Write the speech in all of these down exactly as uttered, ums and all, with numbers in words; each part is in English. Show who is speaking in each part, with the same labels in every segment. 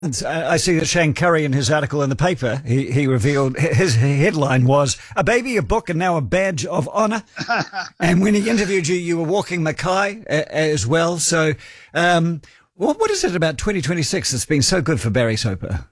Speaker 1: I see that Shane Curry, in his article in the paper, he, he revealed his headline was "A Baby, a Book, and Now a Badge of Honour." And when he interviewed you, you were walking Mackay uh, as well. So um, what, what is it about twenty twenty-six that's been so good for Barry Soper?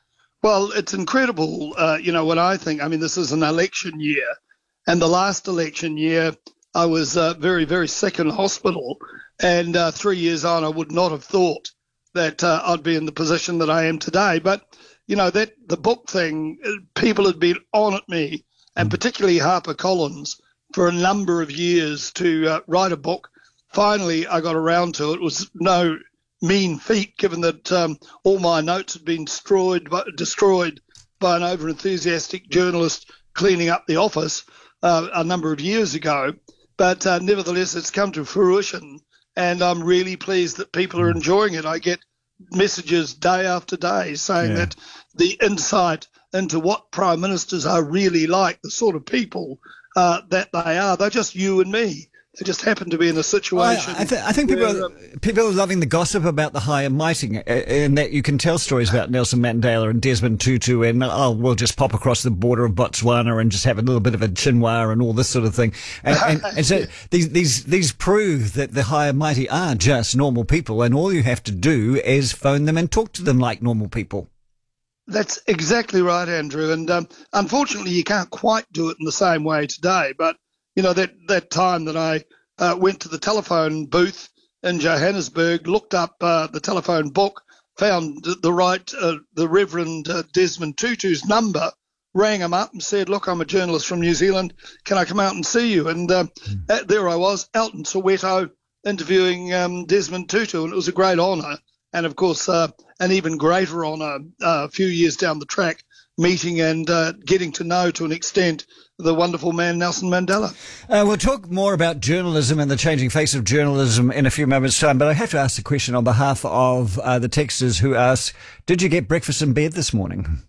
Speaker 2: Well, it's incredible. Uh, you know, what I think, I mean, this is an election year. And the last election year, I was uh, very, very sick in hospital. And uh, three years on, I would not have thought that uh, I'd be in the position that I am today. But, you know, that the book thing, people had been on at me, and particularly HarperCollins, for a number of years to uh, write a book. Finally, I got around to it. It was no mean feat, given that um, all my notes had been destroyed by, destroyed by an over-enthusiastic journalist cleaning up the office uh, a number of years ago. But uh, nevertheless, it's come to fruition. And I'm really pleased that people are enjoying it. I get messages day after day saying yeah. that the insight into what prime ministers are really like, the sort of people uh, that they are, they're just you and me. They just happen to be in a situation.
Speaker 1: Well, I, th- I think people where, are, people are loving the gossip about the high and mighty, in that you can tell stories about Nelson Mandela and Desmond Tutu, and oh, we'll just pop across the border of Botswana and just have a little bit of a chinwa and all this sort of thing. And, and, and so these these these prove that the high and mighty are just normal people, and all you have to do is phone them and talk to them like normal people.
Speaker 2: That's exactly right, Andrew. And um, unfortunately, you can't quite do it in the same way today, but you know, that, that time that I uh, went to the telephone booth in Johannesburg, looked up uh, the telephone book, found the right, uh, the Reverend uh, Desmond Tutu's number, rang him up and said, look, I'm a journalist from New Zealand. Can I come out and see you? And um, mm. there I was out in Soweto interviewing um, Desmond Tutu, and it was a great honour. And, of course, uh, an even greater honour uh, a few years down the track, meeting and uh, getting to know, to an extent, the wonderful man Nelson Mandela.
Speaker 1: Uh, we'll talk more about journalism and the changing face of journalism in a few moments' time, but I have to ask the question on behalf of uh, the texters who ask, did you get breakfast in bed this morning?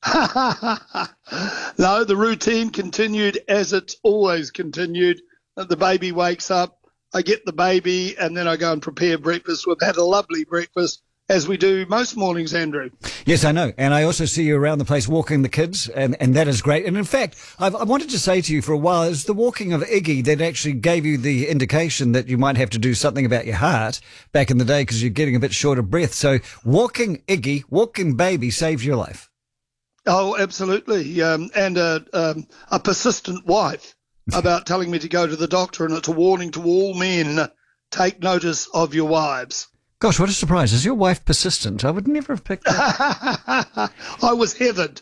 Speaker 2: No, the routine continued as it's always continued. The baby wakes up, I get the baby, and then I go and prepare breakfast. We've had a lovely breakfast, as we do most mornings, Andrew.
Speaker 1: Yes, I know. And I also see you around the place walking the kids, and, and that is great. And in fact, I've, I wanted to say to you for a while, it's the walking of Iggy that actually gave you the indication that you might have to do something about your heart back in the day because you're getting a bit short of breath. So walking Iggy, walking baby saved your life.
Speaker 2: Oh, absolutely. Um, and a, um, a persistent wife about telling me to go to the doctor, and it's a warning to all men, take notice of your wives.
Speaker 1: Gosh, what a surprise. Is your wife persistent? I would never have picked that.
Speaker 2: I was heathered.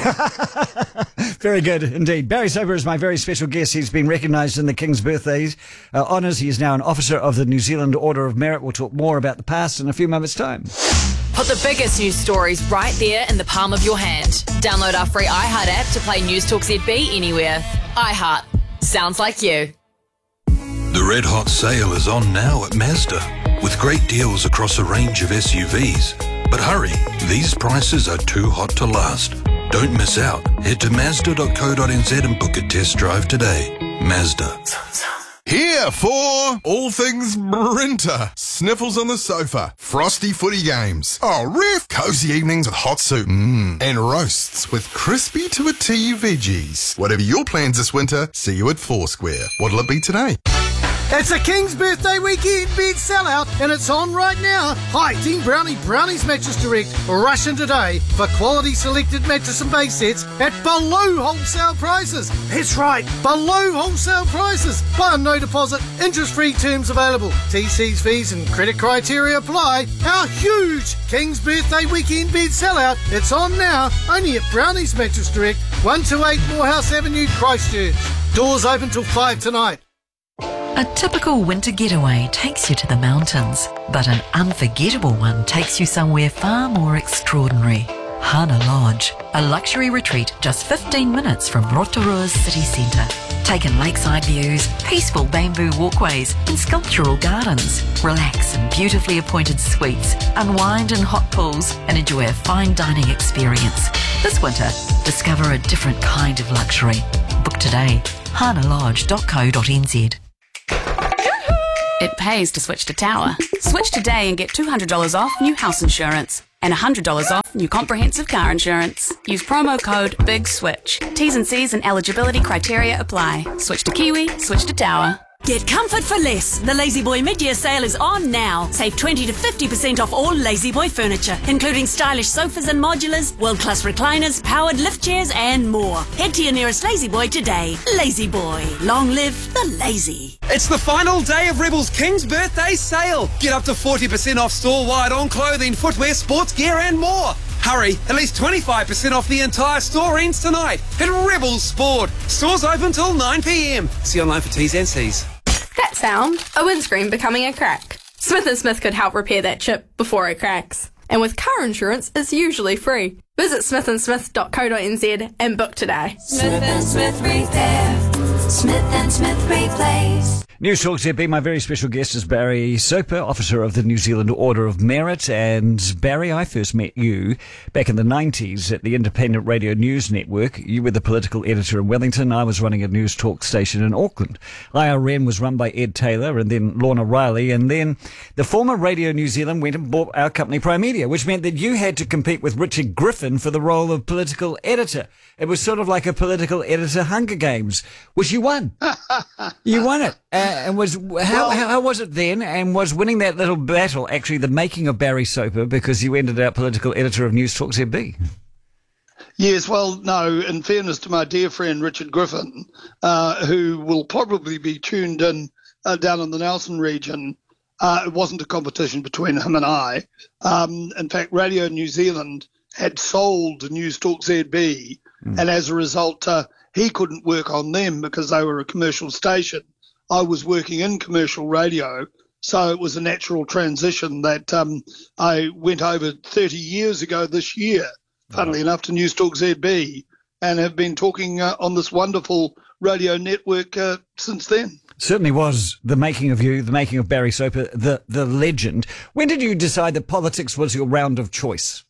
Speaker 1: Very good indeed. Barry Soper is my very special guest. He's been recognised in the King's Birthdays uh, honours. He is now an officer of the New Zealand Order of Merit. We'll talk more about the past in a few moments' time.
Speaker 3: Put the biggest news stories right there in the palm of your hand. Download our free iHeart app to play News Talk Z B anywhere. iHeart. Sounds like you.
Speaker 4: The Red Hot Sale is on now at Mazda, with great deals across a range of S U Vs. But hurry, these prices are too hot to last. Don't miss out. Head to Mazda dot co dot n z and book a test drive today. Mazda.
Speaker 5: Here for all things Brinter. Sniffles on the sofa, frosty footy games. Oh, ref! Cozy evenings with hot soup. Mmm. And roasts with crispy to a T veggies. Whatever your plans this winter, see you at Foursquare. What'll it be today?
Speaker 6: It's a King's Birthday Weekend bed sellout, and it's on right now. Hi, Team Brownie Brownies Mattress Direct. Rush in today for quality selected mattress and base sets at below wholesale prices. That's right, below wholesale prices. Buy on no deposit, interest-free terms available. T Cs, fees and credit criteria apply. Our huge King's Birthday Weekend bed sellout. It's on now, only at Brownies Mattress Direct, one two eight Morehouse Avenue, Christchurch. Doors open till five tonight.
Speaker 7: A typical winter getaway takes you to the mountains, but an unforgettable one takes you somewhere far more extraordinary. Hana Lodge, a luxury retreat just fifteen minutes from Rotorua's city centre. Take in lakeside views, peaceful bamboo walkways and sculptural gardens. Relax in beautifully appointed suites, unwind in hot pools and enjoy a fine dining experience. This winter, discover a different kind of luxury. Book today. hana lodge dot co dot n z.
Speaker 8: It pays to switch to Tower. Switch today and get two hundred dollars off new house insurance. and one hundred dollars off new comprehensive car insurance. Use promo code BIGSWITCH. T's and C's and eligibility criteria apply. Switch to Kiwi, switch to Tower.
Speaker 9: Get comfort for less. The Lazy Boy mid-year sale is on now. Save twenty to fifty percent off all Lazy Boy furniture, including stylish sofas and modulars, world-class recliners, powered lift chairs, and more. Head to your nearest Lazy Boy today. Lazy Boy. Long live the lazy.
Speaker 10: It's the final day of Rebel's King's Birthday sale. Get up to forty percent off store-wide on clothing, footwear, sports gear, and more. Hurry, at least twenty-five percent off the entire store ends tonight at Rebels Sport. Stores open till nine p.m. See online for T's and C's.
Speaker 11: That sound, a windscreen becoming a crack. Smith and Smith could help repair that chip before it cracks. And with car insurance, it's usually free. Visit smith and smith dot co dot n z and book today.
Speaker 12: Smith and Smith Repair. Smith and Smith Replace.
Speaker 1: News Talk Z B, my very special guest is Barry Soper, officer of the New Zealand Order of Merit. And Barry, I first met you back in the nineties at the Independent Radio News Network. You were the political editor in Wellington. I was running a News Talk station in Auckland. I R N was run by Ed Taylor and then Lorna Riley. And then the former Radio New Zealand went and bought our company Prime Media, which meant that you had to compete with Richard Griffin for the role of political editor. It was sort of like a political editor Hunger Games, which you won. You won it. Uh, and was how, well, how how was it then? And was winning that little battle actually the making of Barry Soper, because you ended up political editor of News Talk Z B?
Speaker 2: Yes, well, no, in fairness to my dear friend Richard Griffin, uh, who will probably be tuned in uh, down in the Nelson region, uh, it wasn't a competition between him and I. Um, in fact, Radio New Zealand had sold News Talk Z B, mm. and as a result, uh, he couldn't work on them because they were a commercial station. I was working in commercial radio, so it was a natural transition that um, I went over thirty years ago this year, funnily oh. enough, to News Talk Z B, and have been talking uh, on this wonderful radio network uh, since then.
Speaker 1: Certainly was the making of you, the making of Barry Soper, the, the legend. When did you decide that politics was your round of choice?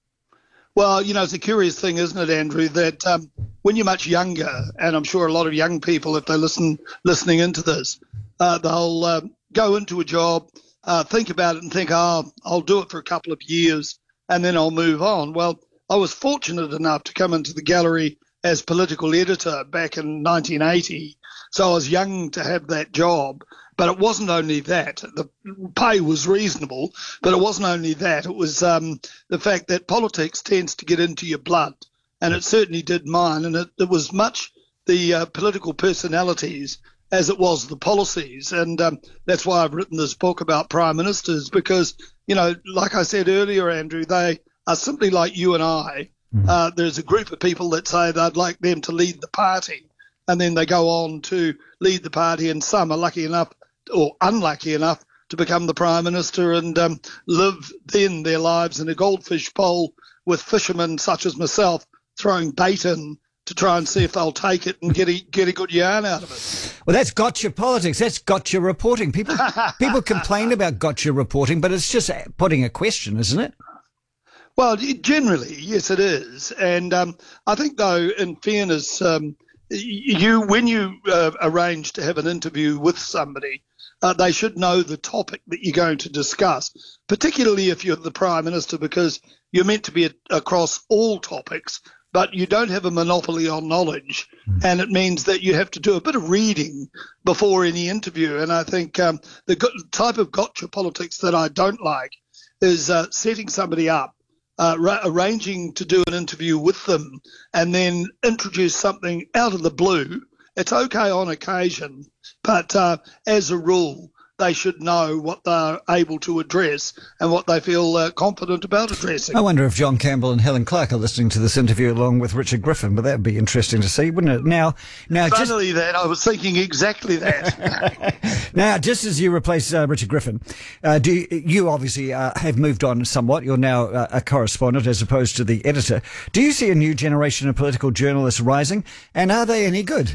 Speaker 2: Well, you know, it's a curious thing, isn't it, Andrew, that um, when you're much younger, and I'm sure a lot of young people, if they listen listening into this, uh, they'll uh, go into a job, uh, think about it and think, oh, I'll do it for a couple of years and then I'll move on. Well, I was fortunate enough to come into the gallery as political editor back in nineteen eighty, so I was young to have that job. But it wasn't only that. The pay was reasonable, but it wasn't only that. It was um, the fact that politics tends to get into your blood, and it certainly did mine. And it, it was much the uh, political personalities as it was the policies. And um, that's why I've written this book about prime ministers, because, you know, like I said earlier, Andrew, they are simply like you and I. Mm-hmm. Uh, there's a group of people that say they'd like them to lead the party, and then they go on to lead the party, and some are lucky enough or unlucky enough to become the Prime Minister and um, live then their lives in a goldfish bowl with fishermen such as myself throwing bait in to try and see if they'll take it and get a, get a good yarn out of it.
Speaker 1: Well, that's gotcha politics. That's gotcha reporting. People people complain about gotcha reporting, but it's just putting a question, isn't it?
Speaker 2: Well, generally, yes, it is. And um, I think, though, in fairness, um, you when you uh, arrange to have an interview with somebody, Uh, they should know the topic that you're going to discuss, particularly if you're the Prime Minister, because you're meant to be a, across all topics, but you don't have a monopoly on knowledge. Mm. And it means that you have to do a bit of reading before any interview. And I think um, the go- type of gotcha politics that I don't like is uh, setting somebody up, uh, ra- arranging to do an interview with them, and then introduce something out of the blue. It's okay on occasion, but uh, as a rule, they should know what they're able to address and what they feel uh, confident about addressing.
Speaker 1: I wonder if John Campbell and Helen Clark are listening to this interview along with Richard Griffin, but that'd be interesting to see, wouldn't it? Now, now,
Speaker 2: Funnily
Speaker 1: just
Speaker 2: that, I was thinking exactly that.
Speaker 1: Now, just as you replace uh, Richard Griffin, uh, do you, you obviously uh, have moved on somewhat. You're now uh, a correspondent as opposed to the editor. Do you see a new generation of political journalists rising, and are they any good?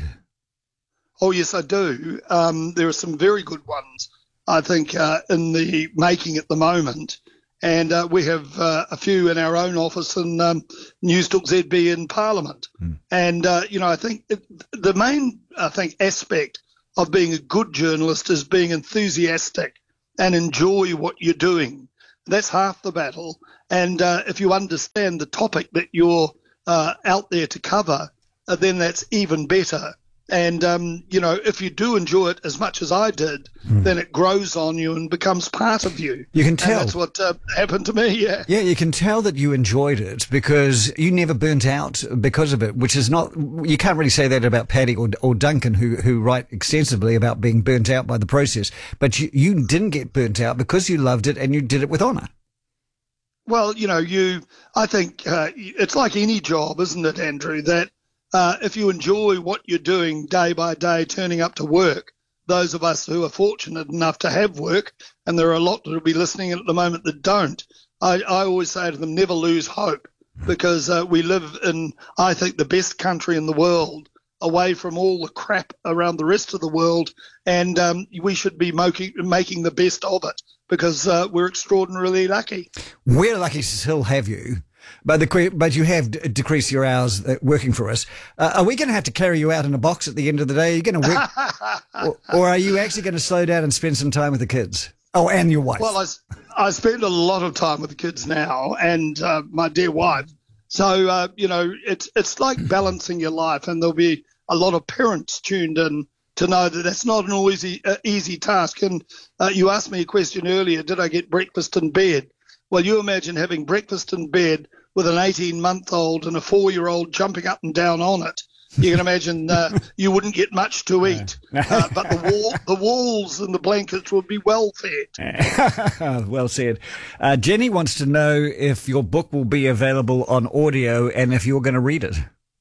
Speaker 2: Oh, yes, I do. Um, there are some very good ones, I think, uh, in the making at the moment. And uh, we have uh, a few in our own office in um, News Talk Z B in Parliament. Mm. And, uh, you know, I think it, the main, I think, aspect of being a good journalist is being enthusiastic and enjoy what you're doing. That's half the battle. And uh, if you understand the topic that you're uh, out there to cover, uh, then that's even better. And, um, you know, if you do enjoy it as much as I did, mm. then it grows on you and becomes part of you.
Speaker 1: You can tell.
Speaker 2: And that's what uh, happened to me, yeah.
Speaker 1: Yeah, you can tell that you enjoyed it because you never burnt out because of it, which is not, you can't really say that about Paddy or, or Duncan, who, who write extensively about being burnt out by the process. But you, you didn't get burnt out because you loved it and you did it with honour.
Speaker 2: Well, you know, you, I think uh, it's like any job, isn't it, Andrew, that Uh, if you enjoy what you're doing day by day, turning up to work, those of us who are fortunate enough to have work, and there are a lot that will be listening at the moment that don't, I, I always say to them, never lose hope, because uh, we live in, I think, the best country in the world, away from all the crap around the rest of the world, and um, we should be making, making the best of it, because uh, we're extraordinarily lucky.
Speaker 1: We're lucky to still have you. But the but you have d- decreased your hours working for us. Uh, are we going to have to carry you out in a box at the end of the day? Are you going to work, or, or are you actually going to slow down and spend some time with the kids? Oh, and your wife.
Speaker 2: Well, I, I spend a lot of time with the kids now, and uh, my dear wife. So uh, you know, it's it's like balancing your life, and there'll be a lot of parents tuned in to know that that's not an always easy, uh, easy task. And uh, you asked me a question earlier: did I get breakfast in bed? Well, you imagine having breakfast in bed with an eighteen-month-old and a four-year-old jumping up and down on it. You can imagine uh, you wouldn't get much to eat, uh, but the wall, the walls and the blankets would be well fed.
Speaker 1: Well said. Uh, Jenny wants to know if your book will be available on audio and if you're going to read it.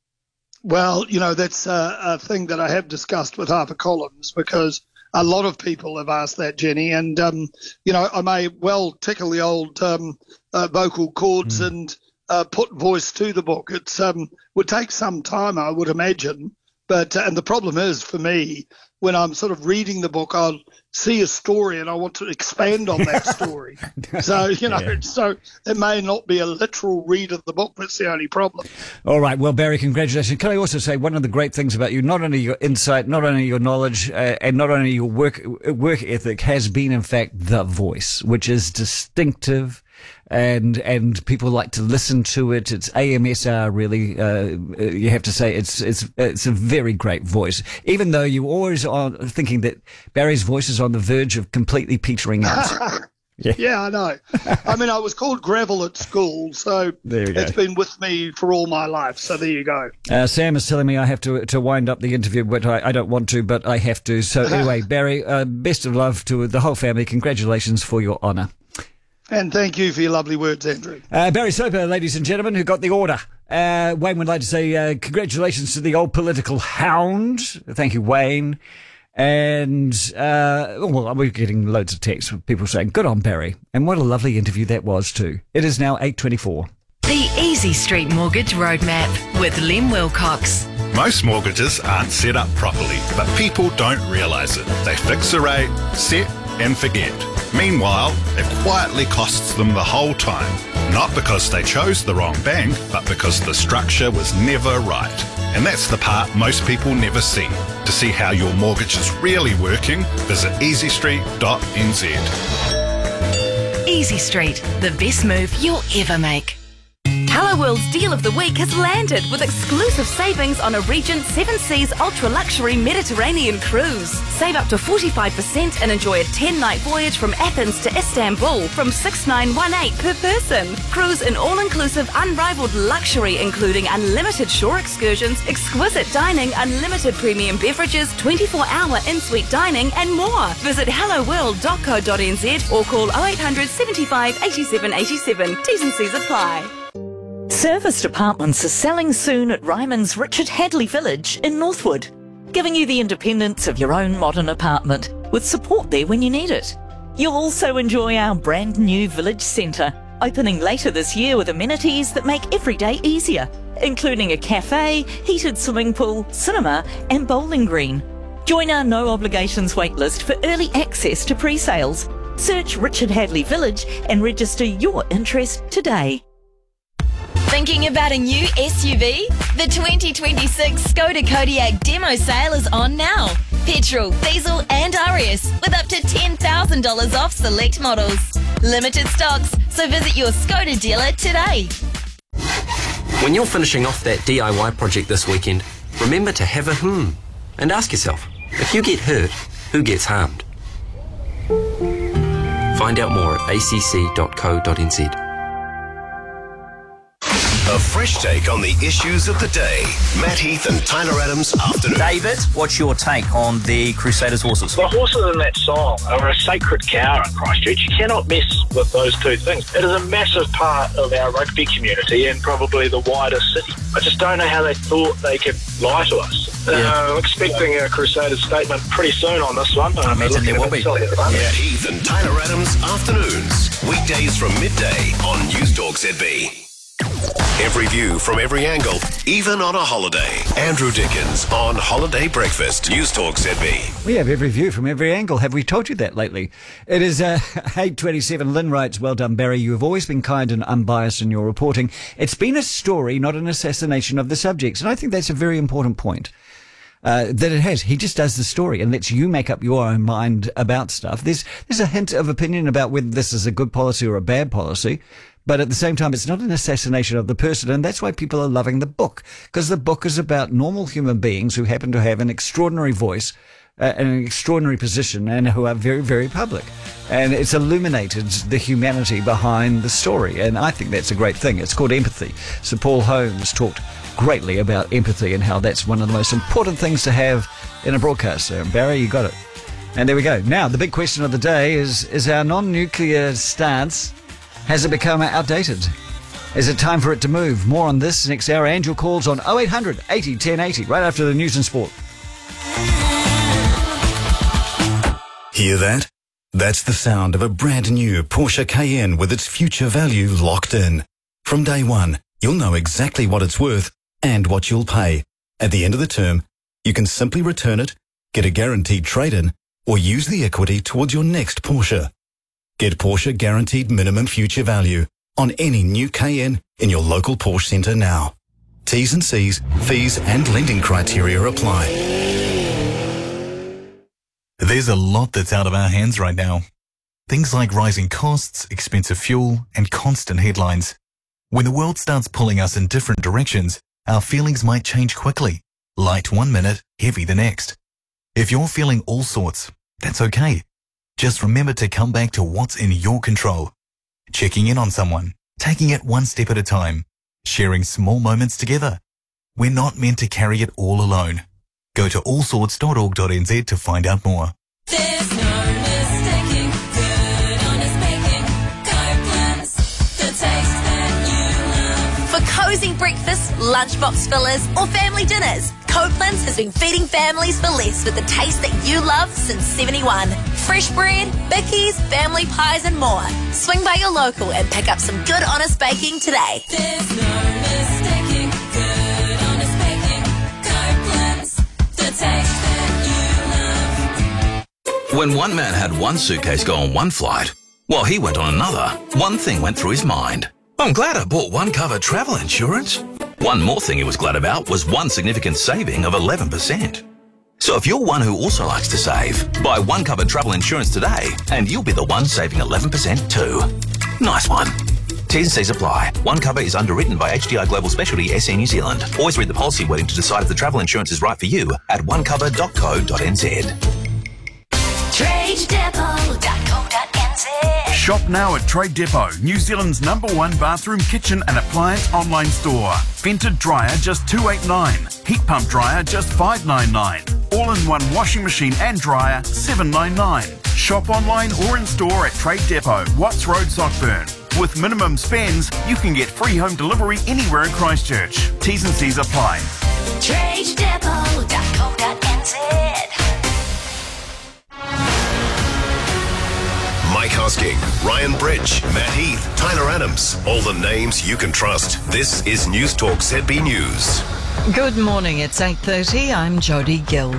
Speaker 2: Well, you know, that's a, a thing that I have discussed with HarperCollins, because a lot of people have asked that, Jenny, and, um, you know, I may well tickle the old um, uh, vocal cords mm. and uh, put voice to the book. It um, would take some time, I would imagine, but uh, and the problem is, for me, when I'm sort of reading the book, I'll see a story and I want to expand on that story. So, you know, yeah. so it may not be a literal read of the book. That's the only problem.
Speaker 1: All right. Well, Barry, congratulations. Can I also say one of the great things about you, not only your insight, not only your knowledge, uh, and not only your work work ethic, has been, in fact, the voice, which is distinctive. And and people like to listen to it. It's A M S R, really. Uh, you have to say it's it's it's a very great voice. Even though you always are thinking that Barry's voice is on the verge of completely petering out.
Speaker 2: Yeah. yeah, I know. I mean, I was called Gravel at school, so it's been with me for all my life. So there you go.
Speaker 1: Uh, Sam is telling me I have to to wind up the interview, but I, I don't want to, but I have to. So anyway, Barry, uh, best of love to the whole family. Congratulations for your honour.
Speaker 2: And thank you for your lovely words, Andrew.
Speaker 1: Uh, Barry Soper, ladies and gentlemen, who got the order. Uh, Wayne would like to say uh, congratulations to the old political hound. Thank you, Wayne. And, uh, well, we're getting loads of texts with people saying, good on, Barry. And what a lovely interview that was, too. It is now eight twenty-four.
Speaker 7: The Easy Street Mortgage Roadmap with Lem Wilcox.
Speaker 13: Most mortgages aren't set up properly, but people don't realise it. They fix a rate, set and forget. Meanwhile, it quietly costs them the whole time, not because they chose the wrong bank, but because the structure was never right. And that's the part most people never see. To see how your mortgage is really working, visit easy street dot n z.
Speaker 7: Easy Street, the best move you'll ever make.
Speaker 8: Hello World's Deal of the Week has landed with exclusive savings on a Regent Seven Seas Ultra Luxury Mediterranean cruise. Save up to forty-five percent and enjoy a ten-night voyage from Athens to Istanbul from six thousand nine hundred eighteen per person. Cruise in all-inclusive unrivaled luxury, including unlimited shore excursions, exquisite dining, unlimited premium beverages, twenty-four hour in-suite dining and more. Visit hello world dot co dot n z or call oh eight hundred, seventy-five, eighty-seven, eighty-seven. T's and C's apply.
Speaker 14: Serviced apartments are selling soon at Ryman's Richard Hadley Village in Northwood, giving you the independence of your own modern apartment with support there when you need it. You'll also enjoy our brand new village centre, opening later this year with amenities that make every day easier, including a cafe, heated swimming pool, cinema and bowling green. Join our no obligations waitlist for early access to pre-sales. Search Richard Hadley Village and register your interest today.
Speaker 3: Thinking about a new S U V? The twenty twenty-six Skoda Kodiaq demo sale is on now. Petrol, diesel and R S with up to ten thousand dollars off select models.
Speaker 15: Limited stocks, so visit your Skoda dealer today.
Speaker 16: When you're finishing off that D I Y project this weekend, remember to have a hmm and ask yourself, if you get hurt, who gets harmed? Find out more at a c c dot co dot n z.
Speaker 17: A fresh take on the issues of the day. Matt Heath and Tyler Adams afternoon.
Speaker 18: David, what's your take on the Crusaders horses?
Speaker 19: The horses in that song are a sacred cow in Christchurch. You cannot mess with those two things. It is a massive part of our rugby community and probably the wider city. I just don't know how they thought they could lie to us. Yeah. Uh, I'm expecting a Crusaders statement pretty soon on this one.
Speaker 18: I imagine there will be.
Speaker 17: Matt Heath and Tyler Adams afternoons. Weekdays from midday on News Talk Z B. Every view from every angle, even on a holiday. Andrew Dickens on Holiday Breakfast. News Talk Z B.
Speaker 1: We have every view from every angle. Have we told you that lately? It is uh, eight twenty-seven. Lynn writes, well done, Barry. You have always been kind and unbiased in your reporting. It's been a story, not an assassination of the subjects. And I think that's a very important point. Uh, that it has. He just does the story and lets you make up your own mind about stuff. There's, there's a hint of opinion about whether this is a good policy or a bad policy. But at the same time, it's not an assassination of the person, and that's why people are loving the book, because the book is about normal human beings who happen to have an extraordinary voice uh, and an extraordinary position and who are very, very public. And it's illuminated the humanity behind the story, and I think that's a great thing. It's called empathy. Sir Paul Holmes talked greatly about empathy and how that's one of the most important things to have in a broadcast. So, Barry, you got it. And there we go. Now, the big question of the day is, is our non-nuclear stance... has it become outdated? Is it time for it to move? More on this next hour. Angel calls on oh eight hundred eighty ten eighty right after the news and sport.
Speaker 20: Hear that? That's the sound of a brand new Porsche Cayenne with its future value locked in. From day one, you'll know exactly what it's worth and what you'll pay. At the end of the term, you can simply return it, get a guaranteed trade-in, or use the equity towards your next Porsche. Get Porsche Guaranteed Minimum Future Value on any new Cayenne in your local Porsche centre now. T's and C's, fees and lending criteria apply.
Speaker 21: There's a lot that's out of our hands right now. Things like rising costs, expensive fuel, and constant headlines. When the world starts pulling us in different directions, our feelings might change quickly. Light one minute, heavy the next. If you're feeling all sorts, that's okay. Just remember to come back to what's in your control. Checking in on someone, taking it one step at a time, sharing small moments together. We're not meant to carry it all alone. Go to all sorts dot org dot n z to find out more.
Speaker 12: There's no mistaking good honest baking. Copeland's, the taste that you love.
Speaker 15: For cosy breakfast, lunchbox fillers, or family dinners, Copeland's has been feeding families for less with the taste that you love since seventy-one. Fresh bread, bickies, family pies and more. Swing by your local and pick up some good honest baking today.
Speaker 12: There's no mistaking good honest baking. Copeland's, the taste that you love.
Speaker 22: When one man had one suitcase go on one flight, while he went on another, one thing went through his mind. I'm glad I bought one cover travel insurance. One more thing he was glad about was one significant saving of eleven percent. So if you're one who also likes to save, buy one cover travel insurance today and you'll be the one saving eleven percent too. Nice one. T's and C's apply. One cover is underwritten by H D I Global Specialty S A New Zealand. Always read the policy wording to decide if the travel insurance is right for you at one cover dot co dot n z.
Speaker 12: Trade Depot dot co dot n z.
Speaker 23: Shop now at Trade Depot, New Zealand's number one bathroom, kitchen and appliance online store. Vented dryer just two eight nine. Heat pump dryer just five nine nine. All-in-one washing machine and dryer seven nine nine. Shop online or in store at Trade Depot, Watts Road, Sockburn. With minimum spends, you can get free home delivery anywhere in Christchurch. T's and C's apply.
Speaker 12: Trade Depot dot co dot n z.
Speaker 17: Mike Hosking, Ryan Bridge, Matt Heath, Tyler Adams. All the names you can trust. This is News Talk Z B News.
Speaker 24: Good morning, it's eight thirty. I'm Jodie Gill.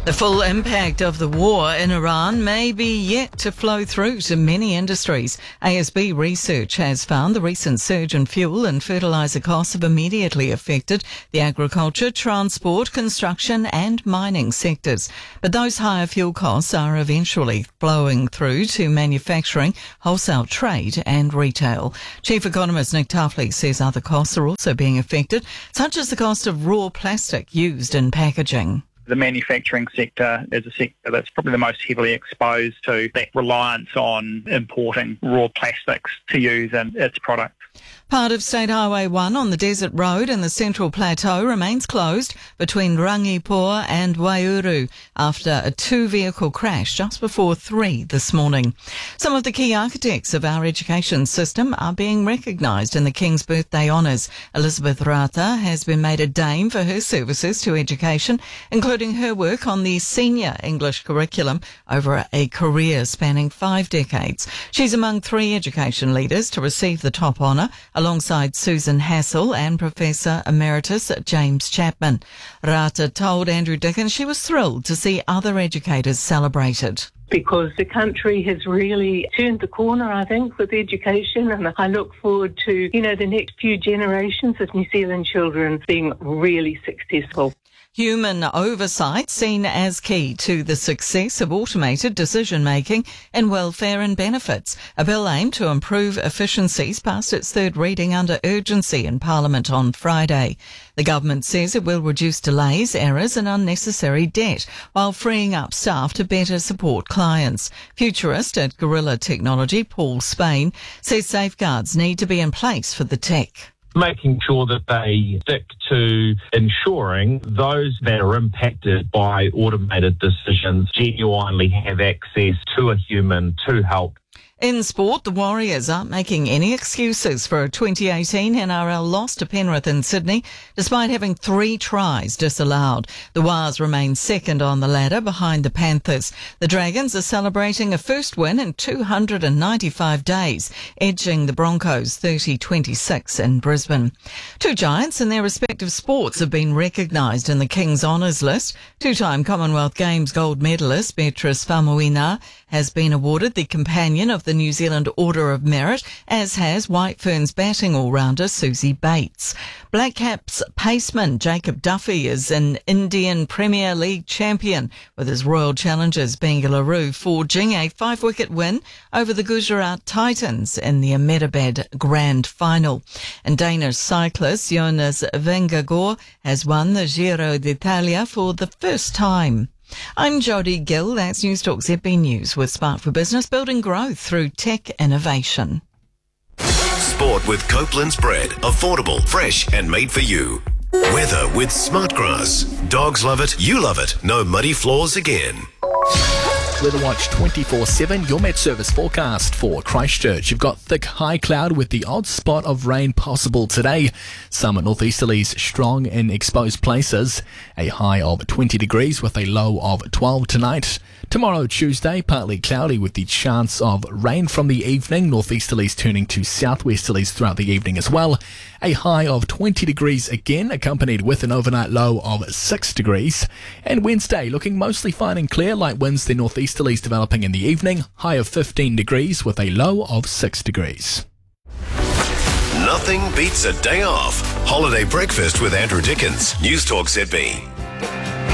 Speaker 4: The full impact of the war in Iran may be yet to flow through to many industries. A S B research has found the recent surge in fuel and fertiliser costs have immediately affected the agriculture, transport, construction and mining sectors. But those higher fuel costs are eventually flowing through to manufacturing, wholesale trade and retail. Chief Economist Nick Tuffley says other costs are also being affected, such as the cost of raw plastic used in packaging.
Speaker 5: The manufacturing sector is a sector that's probably the most heavily exposed to that reliance on importing raw plastics to use in its products.
Speaker 4: Part of State Highway one on the Desert Road in the Central Plateau remains closed between Rangipo and Waiouru after a two-vehicle crash just before three this morning. Some of the key architects of our education system are being recognised in the King's Birthday Honours. Elizabeth Rata has been made a Dame for her services to education, including her work on the senior English curriculum over a career spanning five decades. She's among three education leaders to receive the top honour, alongside Susan Hassel and Professor Emeritus James Chapman. Rata told Andrew Dickens she was thrilled to see other educators celebrated.
Speaker 6: Because the country has really turned the corner, I think, with education, and I look forward to, you know, the next few generations of New Zealand children being really successful.
Speaker 4: Human oversight seen as key to the success of automated decision-making in welfare and benefits. A bill aimed to improve efficiencies passed its third reading under urgency in Parliament on Friday. The government says it will reduce delays, errors and unnecessary debt while freeing up staff to better support clients. Futurist at Gorilla Technology, Paul Spain, says safeguards need to be in place for the tech.
Speaker 24: Making sure that they stick to ensuring those that are impacted by automated decisions genuinely have access to a human to help.
Speaker 4: In sport, the Warriors aren't making any excuses for a twenty eighteen N R L loss to Penrith in Sydney, despite having three tries disallowed. The Wars remain second on the ladder behind the Panthers. The Dragons are celebrating a first win in two hundred ninety-five days, edging the Broncos thirty twenty-six in Brisbane. Two giants in their respective sports have been recognised in the King's Honours list. Two-time Commonwealth Games gold medalist Beatrice Faumuina has been awarded the Companion of the New Zealand Order of Merit, as has White Ferns batting all-rounder Susie Bates. Black Caps paceman Jacob Duffy is an Indian Premier League champion, with his Royal Challengers Bengaluru forging a five-wicket win over the Gujarat Titans in the Ahmedabad Grand Final. And Danish cyclist Jonas Vingegaard has won the Giro d'Italia for the first time. I'm Jodie Gill, that's Newstalk Z B News with Spark for Business, building growth through tech innovation.
Speaker 17: Sport with Copeland's bread. Affordable, fresh and made for you. Weather with Smartgrass. Dogs love it, you love it. No muddy floors again.
Speaker 25: Weather Watch twenty-four seven, your Met Service forecast for Christchurch. You've got thick high cloud with the odd spot of rain possible today. Some northeasterlies strong in exposed places. A high of twenty degrees with a low of twelve tonight. Tomorrow, Tuesday, partly cloudy with the chance of rain from the evening. Northeasterlies turning to southwesterlies throughout the evening as well. A high of twenty degrees again, accompanied with an overnight low of six degrees. And Wednesday, looking mostly fine and clear, light winds, the northeasterlies developing in the evening. High of fifteen degrees with a low of six degrees.
Speaker 17: Nothing beats a day off. Holiday breakfast with Andrew Dickens. Newstalk Z B.